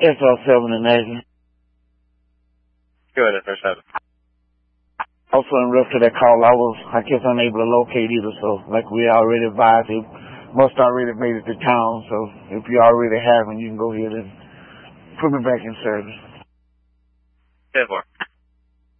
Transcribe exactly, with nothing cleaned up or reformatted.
S R seven and Navy. Go ahead, first seven. Also in rest of that call, I was, I guess, unable to locate either, so like we already advised, it must already made it to town, so if you already haven't, you can go ahead and put me back in service. ten four.